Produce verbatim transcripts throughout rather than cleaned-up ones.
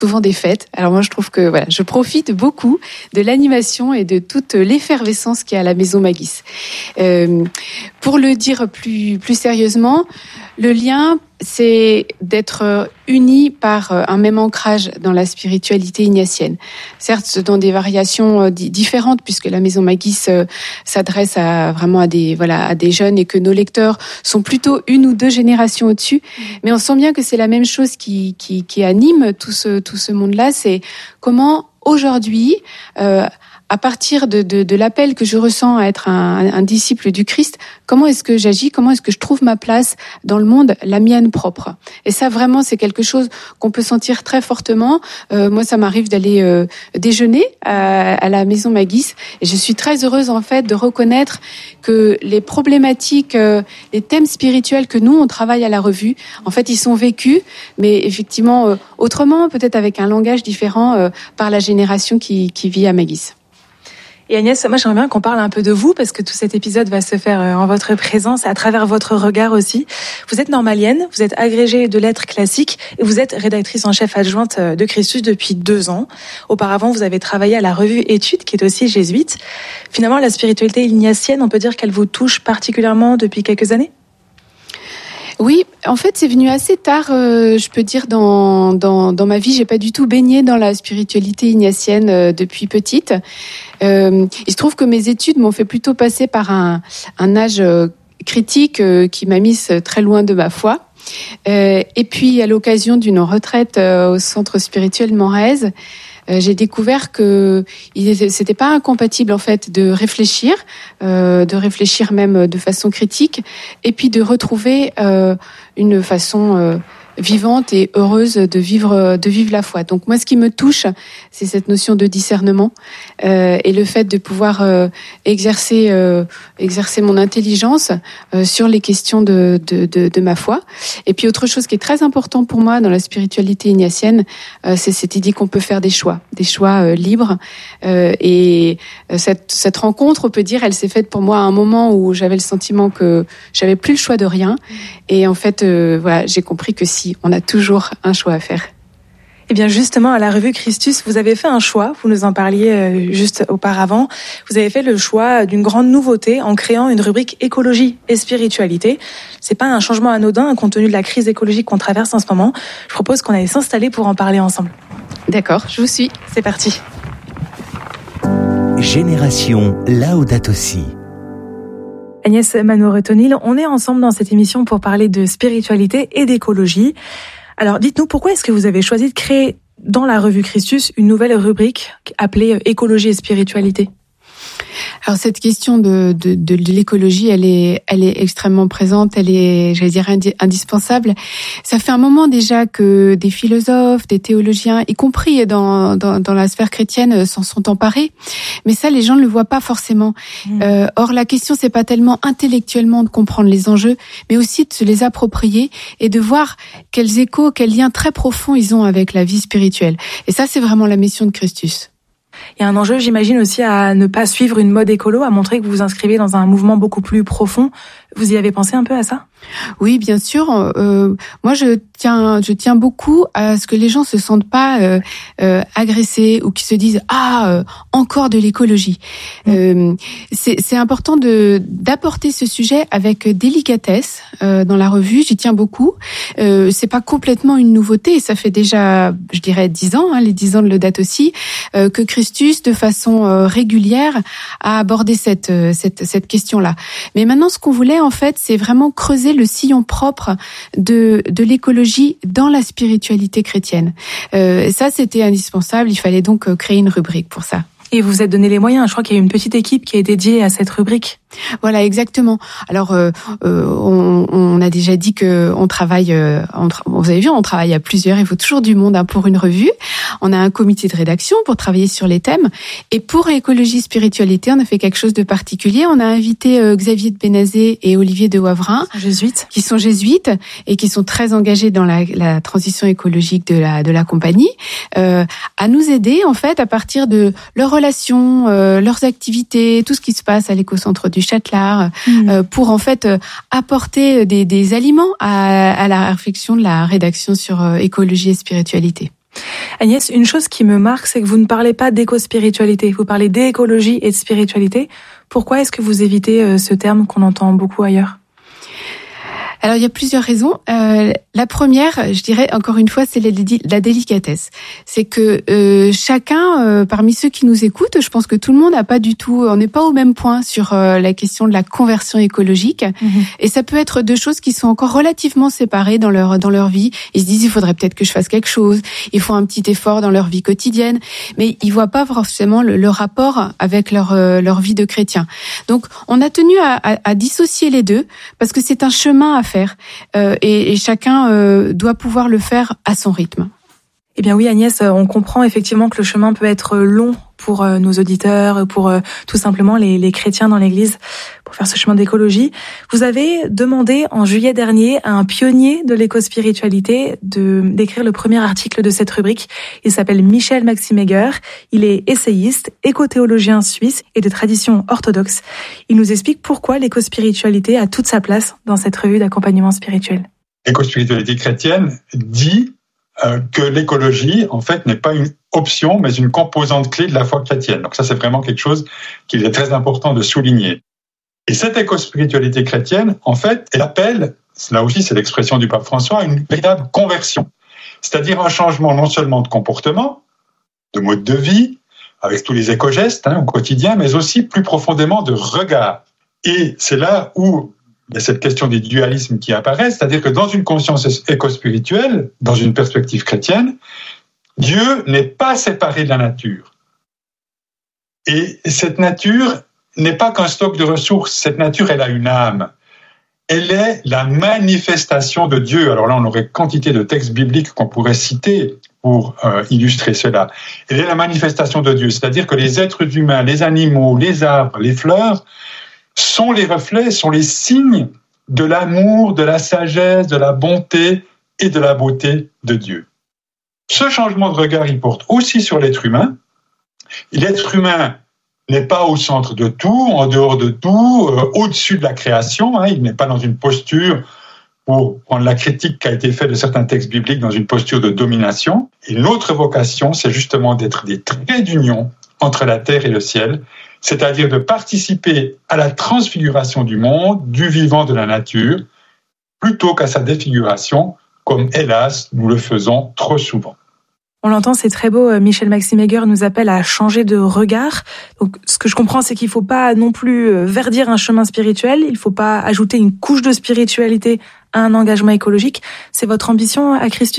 souvent des fêtes. Alors moi, je trouve que voilà, je profite beaucoup de l'animation et de toute l'effervescence qu'il y a à la Maison Magis. Euh, pour le dire plus plus sérieusement, le lien, c'est d'être unis par un même ancrage dans la spiritualité ignatienne. Certes, dans des variations différentes, puisque la Maison Magis s'adresse à vraiment à des voilà à des jeunes et que nos lecteurs sont plutôt une ou deux générations au-dessus. Mais on sent bien que c'est la même chose qui qui, qui anime tout ce tout ce monde-là. C'est comment aujourd'hui, euh, à partir de, de, de l'appel que je ressens à être un, un disciple du Christ, comment est-ce que j'agis, comment est-ce que je trouve ma place dans le monde, la mienne propre. Et ça, vraiment, c'est quelque chose qu'on peut sentir très fortement. Euh, moi, ça m'arrive d'aller euh, déjeuner à, à la Maison Magis, et je suis très heureuse, en fait, de reconnaître que les problématiques, euh, les thèmes spirituels que nous, on travaille à la revue, en fait, ils sont vécus, mais effectivement, euh, autrement, peut-être avec un langage différent euh, par la génération qui, qui vit à Magis. Et Agnès, moi j'aimerais bien qu'on parle un peu de vous, parce que tout cet épisode va se faire en votre présence, à travers votre regard aussi. Vous êtes normalienne, vous êtes agrégée de lettres classiques, et vous êtes rédactrice en chef adjointe de Christus depuis deux ans. Auparavant, vous avez travaillé à la revue Études, qui est aussi jésuite. Finalement, la spiritualité ignatienne, on peut dire qu'elle vous touche particulièrement depuis quelques années ? Oui, en fait, c'est venu assez tard, euh, je peux dire, dans, dans, dans ma vie. J'ai pas du tout baigné dans la spiritualité ignatienne euh, depuis petite. Euh, il se trouve que mes études m'ont fait plutôt passer par un, un âge euh, critique euh, qui m'a mise très loin de ma foi. Euh, et puis, à l'occasion d'une retraite euh, au centre spirituel Morez, Euh, j'ai découvert que c'était pas incompatible en fait de réfléchir, euh, de réfléchir même de façon critique, et puis de retrouver euh, une façon euh, vivante et heureuse de vivre de vivre la foi. Donc moi, ce qui me touche, c'est cette notion de discernement euh, et le fait de pouvoir euh, exercer euh, exercer mon intelligence euh, sur les questions de, de de de ma foi. Et puis autre chose qui est très important pour moi dans la spiritualité ignatienne, euh, c'est cette idée qu'on peut faire des choix, des choix euh, libres. Euh, et cette cette rencontre, on peut dire, elle s'est faite pour moi à un moment où j'avais le sentiment que j'avais plus le choix de rien. Et en fait, euh, voilà, j'ai compris que si on a toujours un choix à faire. Eh bien justement, à la revue Christus, vous avez fait un choix, vous nous en parliez juste auparavant, vous avez fait le choix d'une grande nouveauté en créant une rubrique écologie et spiritualité. C'est pas un changement anodin compte tenu de la crise écologique qu'on traverse en ce moment. Je propose qu'on aille s'installer pour en parler ensemble. D'accord, je vous suis. C'est parti. Génération Laudato Si. Agnès Manouretonil, on est ensemble dans cette émission pour parler de spiritualité et d'écologie. Alors, dites-nous, pourquoi est-ce que vous avez choisi de créer dans la revue Christus une nouvelle rubrique appelée écologie et spiritualité ? Alors cette question de, de, de, de l'écologie, elle est, elle est extrêmement présente, elle est, j'allais dire, indi- indispensable. Ça fait un moment déjà que des philosophes, des théologiens, y compris dans, dans, dans la sphère chrétienne, s'en sont emparés. Mais ça, les gens ne le voient pas forcément. Mmh. Euh, or, la question, c'est pas tellement intellectuellement de comprendre les enjeux, mais aussi de se les approprier et de voir quels échos, quels liens très profonds ils ont avec la vie spirituelle. Et ça, c'est vraiment la mission de Christus. Il y a un enjeu, j'imagine, aussi à ne pas suivre une mode écolo, à montrer que vous vous inscrivez dans un mouvement beaucoup plus profond. Vous y avez pensé un peu à ça ? Oui, bien sûr. Euh, moi, je tiens, je tiens beaucoup à ce que les gens se sentent pas euh, euh, agressés ou qu'ils se disent ah euh, encore de l'écologie. Mmh. Euh, c'est, c'est important de d'apporter ce sujet avec délicatesse euh, dans la revue. J'y tiens beaucoup. Euh, c'est pas complètement une nouveauté. Ça fait déjà, je dirais, dix ans, hein, les dix ans de Laudato Si, euh, que Christus, de façon euh, régulière, a abordé cette euh, cette cette question-là. Mais maintenant, ce qu'on voulait en fait, c'est vraiment creuser le sillon propre de de l'écologie dans la spiritualité chrétienne. Euh, ça, c'était indispensable. Il fallait donc créer une rubrique pour ça. Et vous vous êtes donné les moyens. Je crois qu'il y a une petite équipe qui est dédiée à cette rubrique. Voilà, exactement. Alors, euh, euh, on, on a déjà dit que on travaille. Euh, on tra- vous avez vu, on travaille à plusieurs. Il faut toujours du monde hein, pour une revue. On a un comité de rédaction pour travailler sur les thèmes. Et pour écologie spiritualité, on a fait quelque chose de particulier. On a invité euh, Xavier de Bénazet et Olivier de Wavrin, jésuites, qui sont jésuites et qui sont très engagés dans la, la transition écologique de la de la compagnie, euh, à nous aider en fait à partir de leurs relations, euh, leurs activités, tout ce qui se passe à l'écocentre du Châtelard, mmh. euh, pour en fait euh, apporter des, des aliments à, à la réflexion de la rédaction sur euh, écologie et spiritualité. Agnès, une chose qui me marque, c'est que vous ne parlez pas d'éco-spiritualité, vous parlez d'écologie et de spiritualité. Pourquoi est-ce que vous évitez ce terme qu'on entend beaucoup ailleurs ? Alors, il y a plusieurs raisons. Euh, la première, je dirais encore une fois, c'est la délicatesse. C'est que euh, chacun, euh, parmi ceux qui nous écoutent, je pense que tout le monde n'a pas du tout, on n'est pas au même point sur euh, la question de la conversion écologique. Mmh. Et ça peut être deux choses qui sont encore relativement séparées dans leur dans leur vie. Ils se disent, il faudrait peut-être que je fasse quelque chose. Ils font un petit effort dans leur vie quotidienne, mais ils voient pas forcément le, le rapport avec leur euh, leur vie de chrétien. Donc, on a tenu à, à, à dissocier les deux parce que c'est un chemin à faire euh, et, et chacun euh, doit pouvoir le faire à son rythme. Eh bien oui Agnès, on comprend effectivement que le chemin peut être long pour euh, nos auditeurs, pour euh, tout simplement les, les chrétiens dans l'Église, pour faire ce chemin d'écologie. Vous avez demandé en juillet dernier à un pionnier de l'éco-spiritualité de d'écrire le premier article de cette rubrique. Il s'appelle Michel Maximeger. Il est essayiste, éco-théologien suisse et de tradition orthodoxe. Il nous explique pourquoi l'éco-spiritualité a toute sa place dans cette revue d'accompagnement spirituel. L'éco-spiritualité chrétienne dit euh, que l'écologie, en fait, n'est pas une option, mais une composante clé de la foi chrétienne. Donc ça, c'est vraiment quelque chose qu'il est très important de souligner. Et cette éco-spiritualité chrétienne, en fait, elle appelle, là aussi c'est l'expression du pape François, à une véritable conversion. C'est-à-dire un changement non seulement de comportement, de mode de vie, avec tous les éco-gestes hein, au quotidien, mais aussi plus profondément de regard. Et c'est là où il y a cette question des dualismes qui apparaît, c'est-à-dire que dans une conscience éco-spirituelle, dans une perspective chrétienne, Dieu n'est pas séparé de la nature. Et cette nature n'est pas qu'un stock de ressources, cette nature, elle a une âme. Elle est la manifestation de Dieu. Alors là, on aurait quantité de textes bibliques qu'on pourrait citer pour euh, illustrer cela. Elle est la manifestation de Dieu, c'est-à-dire que les êtres humains, les animaux, les arbres, les fleurs, sont les reflets, sont les signes de l'amour, de la sagesse, de la bonté et de la beauté de Dieu. Ce changement de regard, il porte aussi sur l'être humain. L'être humain n'est pas au centre de tout, en dehors de tout, euh, au-dessus de la création. Hein, il n'est pas dans une posture, pour prendre la critique qui a été faite de certains textes bibliques, dans une posture de domination. Et notre vocation, c'est justement d'être des traits d'union entre la terre et le ciel, c'est-à-dire de participer à la transfiguration du monde, du vivant, de la nature, plutôt qu'à sa défiguration, comme hélas, nous le faisons trop souvent. On l'entend, c'est très beau. Michel Maximeger nous appelle à changer de regard. Donc, ce que je comprends, c'est qu'il ne faut pas non plus verdir un chemin spirituel. Il ne faut pas ajouter une couche de spiritualité à un engagement écologique. C'est votre ambition à Christus ?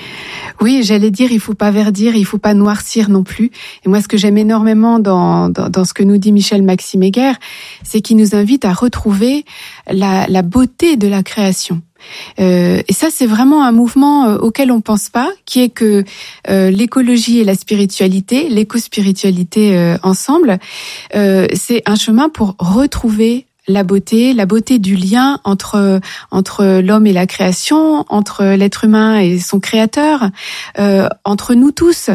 Oui, j'allais dire, il faut pas verdir, il faut pas noircir non plus. Et moi, ce que j'aime énormément dans, dans, dans ce que nous dit Michel Maximeger, c'est qu'il nous invite à retrouver la, la beauté de la création. Euh, et ça, c'est vraiment un mouvement euh, auquel on pense pas, qui est que euh, l'écologie et la spiritualité, l'éco-spiritualité euh, ensemble, euh, c'est un chemin pour retrouver la beauté, la beauté du lien entre entre l'homme et la création, entre l'être humain et son créateur, euh, entre nous tous,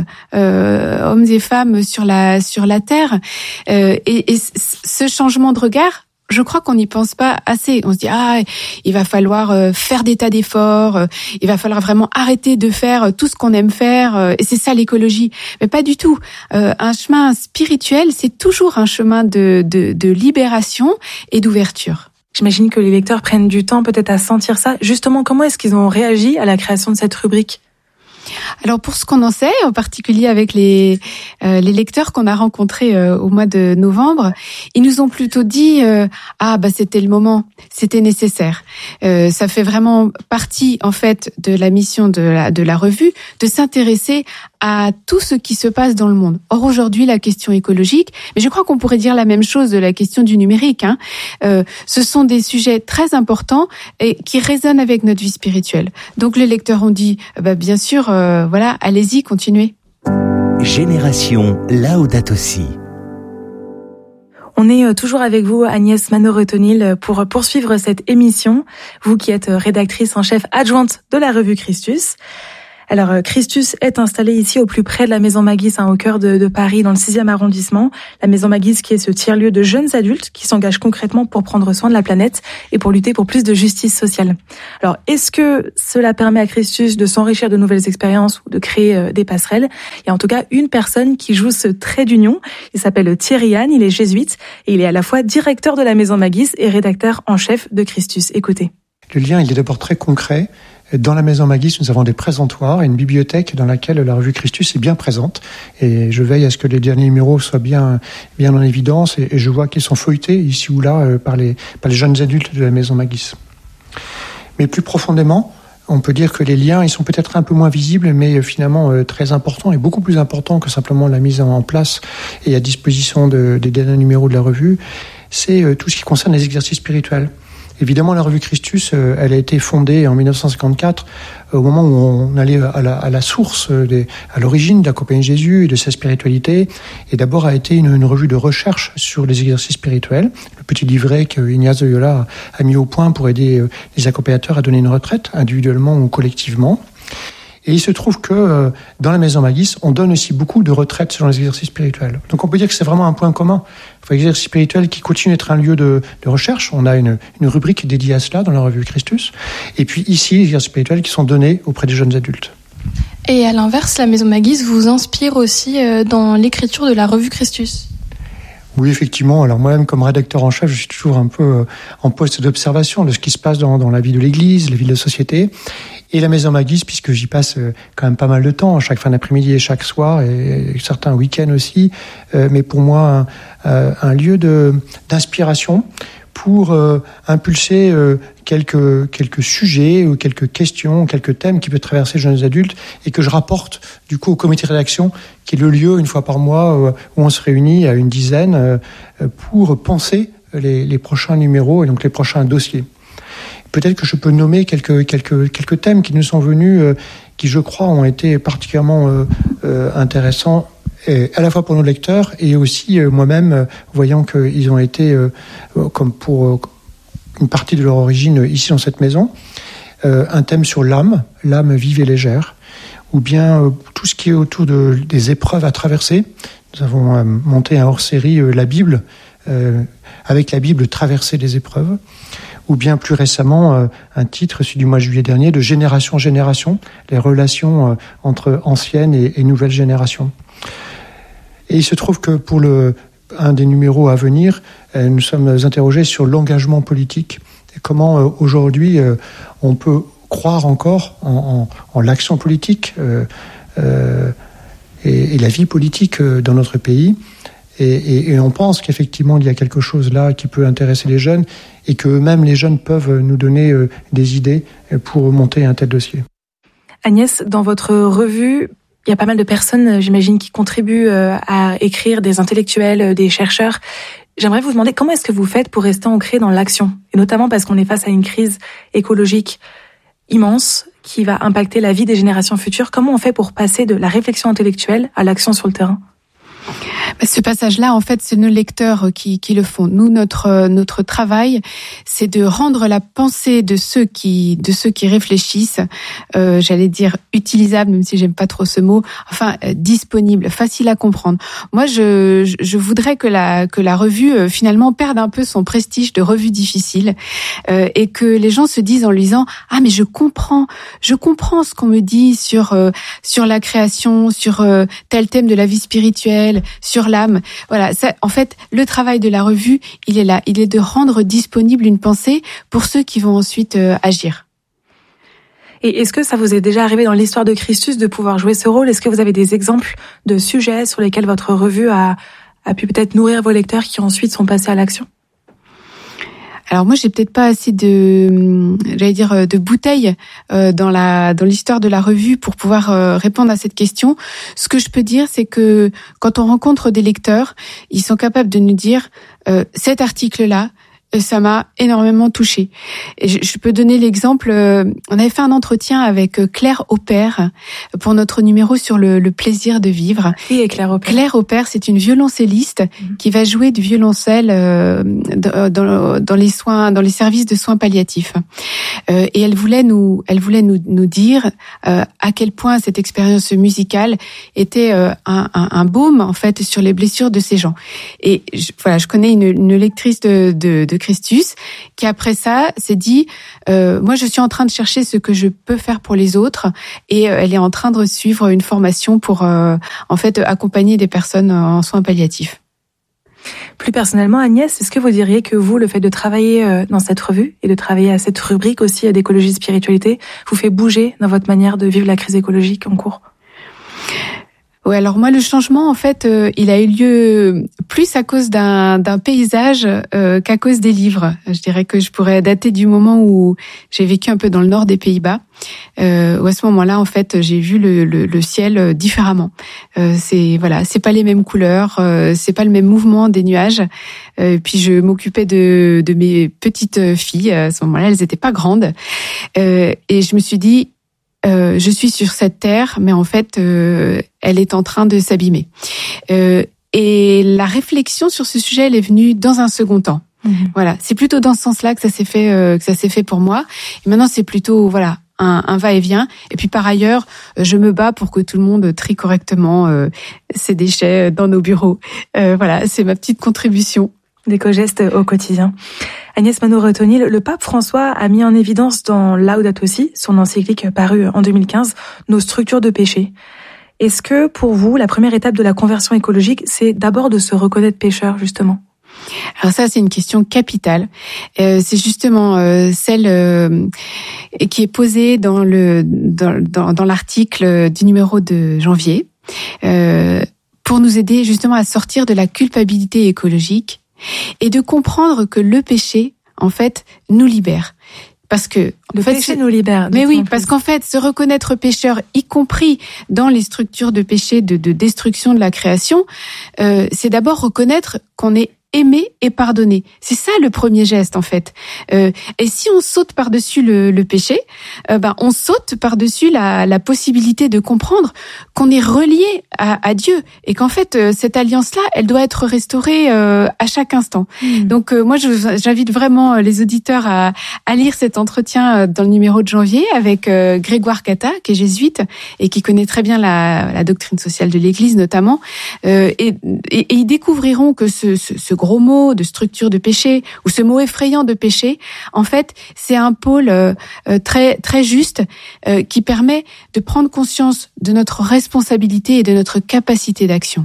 euh, hommes et femmes sur la sur la terre. Euh, et, et ce changement de regard, je crois qu'on n'y pense pas assez. On se dit, ah, il va falloir faire des tas d'efforts, il va falloir vraiment arrêter de faire tout ce qu'on aime faire, et c'est ça l'écologie. Mais pas du tout. Euh, un chemin spirituel, c'est toujours un chemin de, de, de libération et d'ouverture. J'imagine que les lecteurs prennent du temps peut-être à sentir ça. Justement, comment est-ce qu'ils ont réagi à la création de cette rubrique ? Alors pour ce qu'on en sait, en particulier avec les euh, les lecteurs qu'on a rencontrés euh, au mois de novembre, ils nous ont plutôt dit euh, ah bah c'était le moment, c'était nécessaire. Euh, ça fait vraiment partie en fait de la mission de la de la revue de s'intéresser à tout ce qui se passe dans le monde. Or aujourd'hui la question écologique, mais je crois qu'on pourrait dire la même chose de la question du numérique. Hein. Euh, ce sont des sujets très importants et qui résonnent avec notre vie spirituelle. Donc les lecteurs ont dit bah bien sûr. Euh, voilà, allez-y, continuez. Génération Laudato Si. On est toujours avec vous, Agnès Manœuvre-Tonil, pour poursuivre cette émission. Vous qui êtes rédactrice en chef adjointe de la revue Christus. Alors, Christus est installé ici au plus près de la Maison Magis, hein, au cœur de, de Paris, dans le sixième arrondissement. La Maison Magis qui est ce tiers-lieu de jeunes adultes qui s'engagent concrètement pour prendre soin de la planète et pour lutter pour plus de justice sociale. Alors, est-ce que cela permet à Christus de s'enrichir de nouvelles expériences ou de créer euh, des passerelles? Il y a en tout cas une personne qui joue ce trait d'union. Il s'appelle Thierry Anne, il est jésuite et il est à la fois directeur de la Maison Magis et rédacteur en chef de Christus. Écoutez. Le lien, il est d'abord très concret. Dans la Maison Magis, nous avons des présentoirs et une bibliothèque dans laquelle la revue Christus est bien présente. Et je veille à ce que les derniers numéros soient bien, bien en évidence. Et, et je vois qu'ils sont feuilletés ici ou là euh, par, les, par les jeunes adultes de la Maison Magis. Mais plus profondément, on peut dire que les liens, ils sont peut-être un peu moins visibles, mais finalement euh, très importants et beaucoup plus importants que simplement la mise en place et à disposition de, des derniers numéros de la revue. C'est euh, tout ce qui concerne les exercices spirituels. Évidemment, la revue Christus, euh, elle a été fondée en dix-neuf cent cinquante-quatre, euh, au moment où on allait à la, à la source, des, à l'origine de la Compagnie de Jésus et de sa spiritualité, et d'abord a été une, une revue de recherche sur les exercices spirituels, le petit livret que Ignace de Loyola a mis au point pour aider euh, les accompagnateurs à donner une retraite, individuellement ou collectivement. Et il se trouve que euh, dans la Maison Magis, on donne aussi beaucoup de retraites sur les exercices spirituels. Donc on peut dire que c'est vraiment un point commun. Enfin, l'exercice spirituel qui continue d'être un lieu de, de recherche. On a une, une rubrique dédiée à cela dans la revue Christus. Et puis ici, les exercices spirituels qui sont donnés auprès des jeunes adultes. Et à l'inverse, la Maison Magis vous inspire aussi euh, dans l'écriture de la revue Christus. Oui, effectivement. Alors moi-même, comme rédacteur en chef, je suis toujours un peu en poste d'observation de ce qui se passe dans, dans la vie de l'Église, la vie de la société. Et la Maison Magis, puisque j'y passe quand même pas mal de temps, chaque fin d'après-midi et chaque soir, et certains week-ends aussi. Euh, mais pour moi, un, un lieu de, d'inspiration pour euh, impulser euh, quelques, quelques sujets ou quelques questions, quelques thèmes qui peuvent traverser les jeunes adultes et que je rapporte du coup au comité de rédaction, qui est le lieu, une fois par mois, euh, où on se réunit à une dizaine euh, pour penser les, les prochains numéros et donc les prochains dossiers. Peut-être que je peux nommer quelques, quelques, quelques thèmes qui nous sont venus, euh, qui je crois ont été particulièrement euh, euh, intéressants, et à la fois pour nos lecteurs et aussi euh, moi-même, euh, voyant qu'ils ont été, euh, comme pour euh, une partie de leur origine, ici dans cette maison, euh, un thème sur l'âme, l'âme vive et légère, ou bien euh, tout ce qui est autour de, des épreuves à traverser. Nous avons euh, monté un hors-série, euh, la Bible, euh, avec la Bible, traverser les épreuves. Ou bien plus récemment, euh, un titre, celui du mois de juillet dernier, de Génération en Génération, les relations euh, entre anciennes et, et nouvelles générations. Et il se trouve que pour le, un des numéros à venir, euh, nous sommes interrogés sur l'engagement politique. Et comment euh, aujourd'hui euh, on peut croire encore en, en, en l'action politique euh, euh, et, et la vie politique euh, dans notre pays. Et, et, et on pense qu'effectivement, il y a quelque chose là qui peut intéresser les jeunes et que même les jeunes peuvent nous donner euh, des idées pour monter un tel dossier. Agnès, dans votre revue, il y a pas mal de personnes, j'imagine, qui contribuent à écrire, des intellectuels, des chercheurs. J'aimerais vous demander comment est-ce que vous faites pour rester ancré dans l'action, et notamment parce qu'on est face à une crise écologique immense qui va impacter la vie des générations futures. Comment on fait pour passer de la réflexion intellectuelle à l'action sur le terrain ? Ce passage-là, en fait, c'est nos lecteurs qui, qui le font. Nous, notre notre travail, c'est de rendre la pensée de ceux qui de ceux qui réfléchissent, euh, j'allais dire utilisable, même si j'aime pas trop ce mot, enfin euh, disponible, facile à comprendre. Moi, je je voudrais que la que la revue euh, finalement perde un peu son prestige de revue difficile euh, et que les gens se disent en lisant ah mais je comprends, je comprends ce qu'on me dit sur euh, sur la création, sur euh, tel thème de la vie spirituelle, sur l'âme. Voilà, ça, en fait, le travail de la revue, il est là. Il est de rendre disponible une pensée pour ceux qui vont ensuite euh, agir. Et est-ce que ça vous est déjà arrivé dans l'histoire de Christus de pouvoir jouer ce rôle ? Est-ce que vous avez des exemples de sujets sur lesquels votre revue a, a pu peut-être nourrir vos lecteurs qui ensuite sont passés à l'action ? Alors moi, j'ai peut-être pas assez de, j'allais dire, de bouteilles euh, dans la dans l'histoire de la revue pour pouvoir euh, répondre à cette question. Ce que je peux dire, c'est que quand on rencontre des lecteurs, ils sont capables de nous dire euh, cet article-là, Ça m'a énormément touchée. Et je, je peux donner l'exemple. Euh, on avait fait un entretien avec Claire Aupert pour notre numéro sur le, le plaisir de vivre. Qui est Claire Aupert ? Claire Aupert, c'est une violoncelliste mmh. qui va jouer du violoncelle euh, dans, dans, dans les soins, dans les services de soins palliatifs. Euh, et elle voulait nous, elle voulait nous, nous dire euh, à quel point cette expérience musicale était euh, un, un, un baume en fait sur les blessures de ces gens. Et je, voilà, je connais une, une lectrice de, de, de Christus, qui après ça s'est dit euh, moi je suis en train de chercher ce que je peux faire pour les autres, et euh, elle est en train de suivre une formation pour euh, en fait accompagner des personnes en soins palliatifs. Plus personnellement, Agnès, est-ce que vous diriez que vous, le fait de travailler dans cette revue et de travailler à cette rubrique aussi d'écologie spiritualité, vous fait bouger dans votre manière de vivre la crise écologique en cours ? Ouais, alors moi le changement en fait, euh, il a eu lieu plus à cause d'un d'un paysage euh, qu'à cause des livres. Je dirais que je pourrais dater du moment où j'ai vécu un peu dans le nord des Pays-Bas, euh, où à ce moment-là en fait j'ai vu le, le, le ciel différemment. Euh, c'est voilà, c'est pas les mêmes couleurs, euh, c'est pas le même mouvement des nuages. Euh, puis je m'occupais de de mes petites filles à ce moment-là, elles étaient pas grandes, euh, et je me suis dit Euh, je suis sur cette terre, mais en fait, euh, elle est en train de s'abîmer. Euh, et la réflexion sur ce sujet, elle est venue dans un second temps. Mmh. Voilà, c'est plutôt dans ce sens-là que ça s'est fait, euh, que ça s'est fait pour moi. Et maintenant, c'est plutôt voilà un, un va-et-vient. Et puis par ailleurs, je me bats pour que tout le monde trie correctement euh, ses déchets dans nos bureaux. Euh, voilà, c'est ma petite contribution. D'éco-gestes au quotidien. Agnès Mann-Rotonil, le pape François a mis en évidence dans Laudato Si, son encyclique parue en deux mille quinze, nos structures de péché. Est-ce que pour vous, la première étape de la conversion écologique, c'est d'abord de se reconnaître pécheur, justement ? Alors ça, c'est une question capitale. Euh, c'est justement euh, celle euh, qui est posée dans le dans, dans, dans l'article du numéro de janvier, euh, pour nous aider justement à sortir de la culpabilité écologique et de comprendre que le péché, en fait, nous libère. Parce que le en fait, péché nous libère. Mais oui, parce qu'en fait, se reconnaître pécheur, y compris dans les structures de péché, de, de destruction de la création, euh, c'est d'abord reconnaître qu'on est aimé et pardonné. C'est ça le premier geste en fait. Euh, et si on saute par-dessus le, le péché, euh, ben on saute par-dessus la, la possibilité de comprendre qu'on est relié à, à Dieu et qu'en fait euh, cette alliance-là, elle doit être restaurée euh, à chaque instant. Mmh. Donc euh, moi, je, j'invite vraiment les auditeurs à, à lire cet entretien dans le numéro de janvier avec euh, Grégoire Cata, qui est jésuite et qui connaît très bien la, la doctrine sociale de l'Église notamment, euh, et, et, et ils découvriront que ce, ce, ce gros mot de structure de péché ou ce mot effrayant de péché, en fait, c'est un pôle euh, très très juste euh, qui permet de prendre conscience de notre responsabilité et de notre capacité d'action.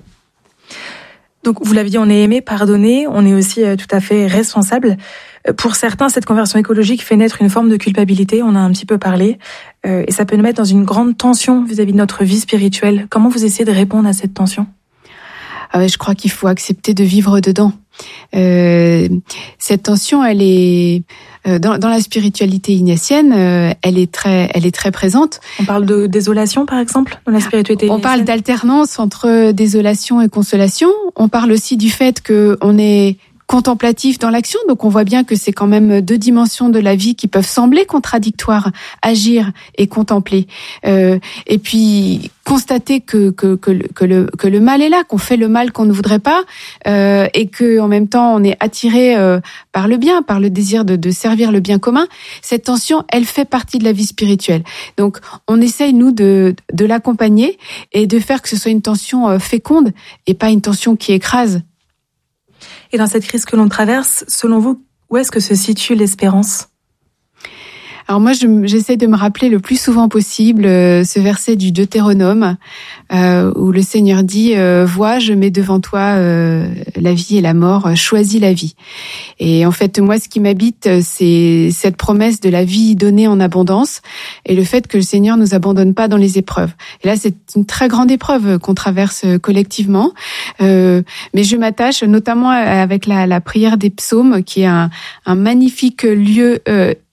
Donc, vous l'avez dit, on est aimé, pardonné, on est aussi euh, tout à fait responsable. Pour certains, cette conversion écologique fait naître une forme de culpabilité, on a un petit peu parlé, euh, et ça peut nous mettre dans une grande tension vis-à-vis de notre vie spirituelle. Comment vous essayez de répondre à cette tension ? Ah ouais, je crois qu'il faut accepter de vivre dedans. Euh, cette tension, elle est euh, dans, dans la spiritualité ignatienne, euh, elle est très, elle est très présente. On parle de désolation, par exemple, dans la spiritualité ignatienne. On parle d'alternance entre désolation et consolation. On parle aussi du fait que on est contemplatif dans l'action, donc on voit bien que c'est quand même deux dimensions de la vie qui peuvent sembler contradictoires, agir et contempler. Euh, et puis constater que que que le, que le que le mal est là, qu'on fait le mal qu'on ne voudrait pas, euh, et que en même temps on est attiré euh, par le bien, par le désir de de servir le bien commun. Cette tension, elle fait partie de la vie spirituelle. Donc on essaye nous de de l'accompagner et de faire que ce soit une tension féconde et pas une tension qui écrase. Et dans cette crise que l'on traverse, selon vous, où est-ce que se situe l'espérance ? Alors moi, je, j'essaie de me rappeler le plus souvent possible euh, ce verset du Deutéronome euh, où le Seigneur dit euh, « Vois, je mets devant toi euh, la vie et la mort, choisis la vie ». Et en fait, moi, ce qui m'habite, c'est cette promesse de la vie donnée en abondance et le fait que le Seigneur nous abandonne pas dans les épreuves. Et là, c'est une très grande épreuve qu'on traverse collectivement, euh, mais je m'attache notamment avec la, la prière des psaumes, qui est un, un magnifique lieu euh,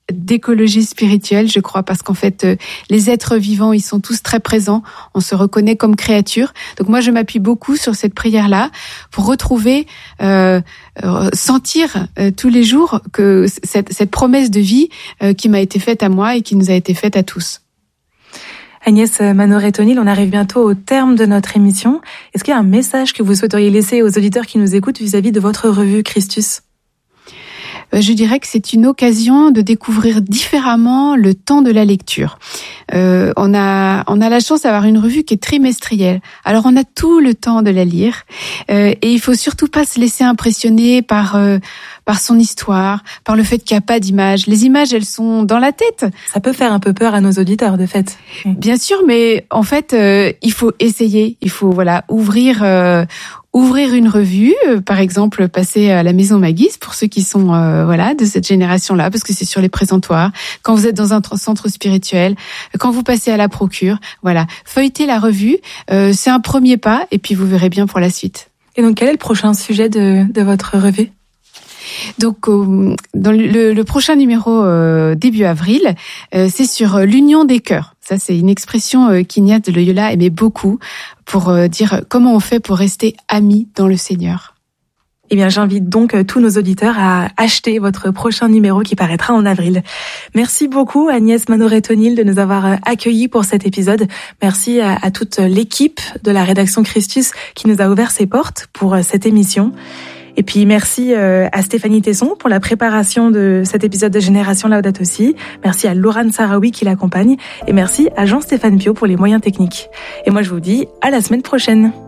d'écologie spirituelle, je crois, parce qu'en fait, euh, les êtres vivants, ils sont tous très présents. On se reconnaît comme créature. Donc moi, je m'appuie beaucoup sur cette prière-là pour retrouver, euh, euh, sentir euh, tous les jours que cette, cette promesse de vie euh, qui m'a été faite à moi et qui nous a été faite à tous. Agnès Manoret-O'Neill, on arrive bientôt au terme de notre émission. Est-ce qu'il y a un message que vous souhaiteriez laisser aux auditeurs qui nous écoutent vis-à-vis de votre revue Christus ? Je dirais que c'est une occasion de découvrir différemment le temps de la lecture. Euh, on a on a la chance d'avoir une revue qui est trimestrielle. Alors on a tout le temps de la lire euh, et il faut surtout pas se laisser impressionner par euh, par son histoire, par le fait qu'il n'y a pas d'images. Les images, elles sont dans la tête. Ça peut faire un peu peur à nos auditeurs, de fait. Bien sûr, mais en fait, euh, il faut essayer. Il faut voilà ouvrir. Euh, Ouvrir une revue, euh, par exemple, passer à la Maison Maguise pour ceux qui sont euh, voilà de cette génération-là, parce que c'est sur les présentoirs. Quand vous êtes dans un centre spirituel, quand vous passez à la procure, voilà, feuilleter la revue, euh, c'est un premier pas, et puis vous verrez bien pour la suite. Et donc, quel est le prochain sujet de, de votre revue ? Donc, euh, dans le, le prochain numéro euh, début avril, euh, c'est sur l'union des cœurs. Ça, c'est une expression euh, qu'Ignace de Loyola aimait beaucoup pour euh, dire comment on fait pour rester amis dans le Seigneur. Eh bien, j'invite donc tous nos auditeurs à acheter votre prochain numéro qui paraîtra en avril. Merci beaucoup Agnès Manoret-O'Neill de nous avoir accueillis pour cet épisode. Merci à, à toute l'équipe de la rédaction Christus qui nous a ouvert ses portes pour cette émission. Et puis merci à Stéphanie Tesson pour la préparation de cet épisode de Génération Laudato Si. Merci à Laurane Sarawi qui l'accompagne. Et merci à Jean-Stéphane Pio pour les moyens techniques. Et moi je vous dis à la semaine prochaine.